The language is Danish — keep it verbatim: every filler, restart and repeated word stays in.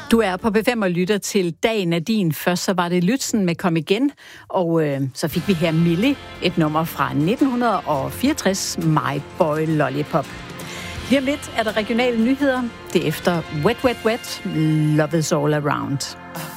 Du er på B fem og lytter til Dagen er din. Først så var det Lützen med Kom igen, og øh, så fik vi her Millie, et nummer fra nitten fireogtres, My Boy Lollipop. Lige om lidt er der regionale nyheder. Det er efter Wet, Wet, Wet, Love is All Around.